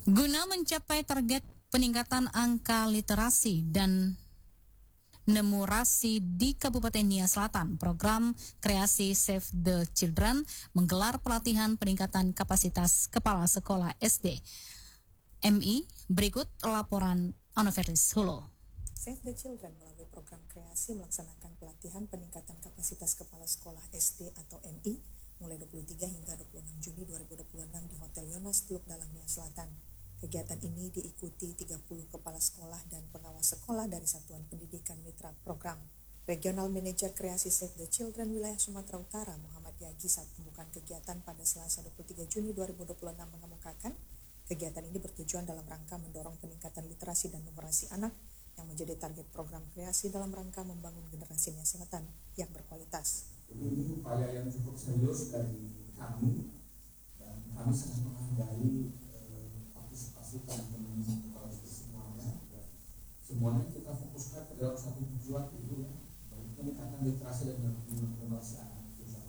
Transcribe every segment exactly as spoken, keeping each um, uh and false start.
Guna mencapai target peningkatan angka literasi dan numerasi di Kabupaten Nia Selatan, program kreasi Save the Children menggelar pelatihan peningkatan kapasitas kepala sekolah S D M I. Berikut laporan Anovelis Hulo. Save the Children melalui program kreasi melaksanakan pelatihan peningkatan kapasitas kepala sekolah S D atau M I mulai dua puluh tiga hingga dua puluh enam Juni dua ribu dua puluh enam di Hotel Yonas Teluk Dalam Nia Selatan. Kegiatan ini diikuti tiga puluh kepala sekolah dan pengawas sekolah dari Satuan Pendidikan Mitra Program. Regional Manager Kreasi Save the Children wilayah Sumatera Utara, Muhammad Yagi, saat pembukaan kegiatan pada Selasa dua puluh tiga Juni dua ribu dua puluh enam mengemukakan, kegiatan ini bertujuan dalam rangka mendorong peningkatan literasi dan numerasi anak yang menjadi target program kreasi dalam rangka membangun generasi Nia Selatan yang berkualitas. Ini upaya yang cukup serius dari kami dan kami sangat menghargai partisipasi teman-teman kepala semuanya. Dan semuanya kita fokuskan ke dalam satu tujuan itu ya, peningkatan literasi dan numerasi anak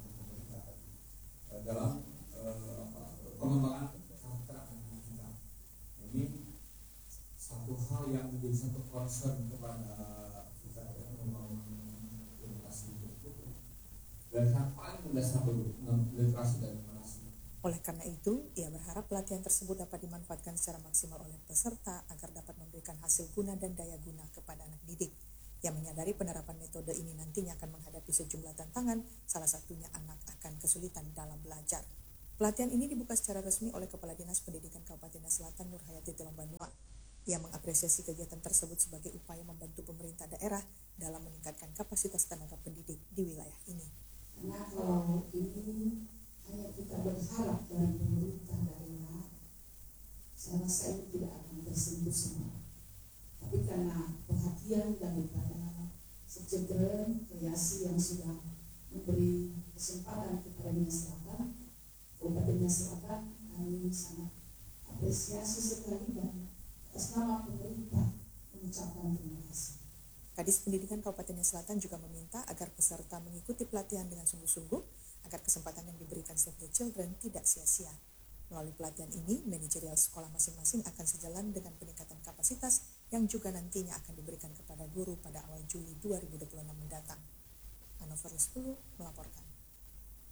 dalam uh, pengembangan karakter anak kita. Ini satu hal yang menjadi satu concern kepada kita ya, membangun generasi berikutnya. Dan yang paling mendasar dulu literasi dan numerasi. Oleh karena itu, ia berharap pelatihan tersebut dapat dimanfaatkan secara maksimal oleh peserta agar dapat memberikan hasil guna dan daya guna kepada anak didik. Ia menyadari penerapan metode ini nantinya akan menghadapi sejumlah tantangan, salah satunya anak akan kesulitan dalam belajar. Pelatihan ini dibuka secara resmi oleh Kepala Dinas Pendidikan Kabupaten Nia Selatan Nur Hayati Tilombanua. Ia mengapresiasi kegiatan tersebut sebagai upaya membantu pemerintah daerah dalam meningkatkan kapasitas tenaga pendidik di wilayah ini. Karena kalau ini hanya kita berharap dari pemerintah daerah, saya rasa itu tidak akan tersentuh semua. Tapi karena perhatian daripada sekjen kreasi yang sudah memberi kesempatan kepada Nia Selatan, Kabupaten Nia Selatan, kami sangat apresiasi sekali dan atas nama pemerintah mengucapkan terima kasih. Kadis Pendidikan Kabupaten Nia Selatan juga meminta agar peserta mengikuti pelatihan dengan sungguh-sungguh agar kesempatan yang diberikan Save the Children tidak sia-sia. Melalui pelatihan ini, manajerial sekolah masing-masing akan sejalan dengan peningkatan kapasitas yang juga nantinya akan diberikan kepada guru pada awal Juli dua ribu dua puluh enam mendatang. Anovelis Hulo melaporkan.